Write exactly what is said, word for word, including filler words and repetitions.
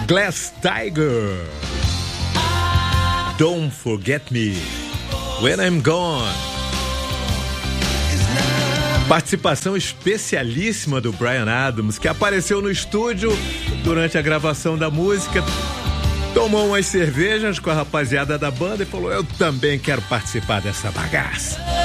Glass Tiger, Don't Forget Me When I'm Gone. Participação especialíssima do Bryan Adams, que apareceu no estúdio durante a gravação da música, tomou umas cervejas com a rapaziada da banda e falou: eu também quero participar dessa bagaça.